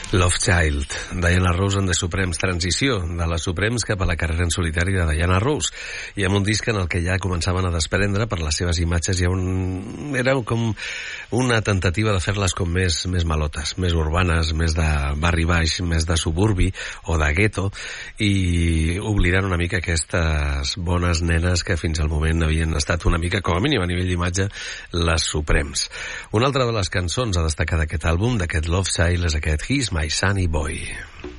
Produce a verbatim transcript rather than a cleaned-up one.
Love Child, Diana Ross and the Supremes, transició de la Supremes cap a la carrera en solitari de Diana Ross, i amb un disc en el que ja començaven a desprendre per les seves imatges, ja un... era com una tentativa de fer-les com més, més malotes, més urbanes, més de barri baix, més de suburbi o de gueto, i oblidant una mica aquestes bones nenes que fins al moment havien estat una mica, com a mínim a nivell d'imatge, les Supremes. Una altra de les cançons a destacar d'aquest àlbum, d'aquest Love Child, és aquest He's My Sunny Boy.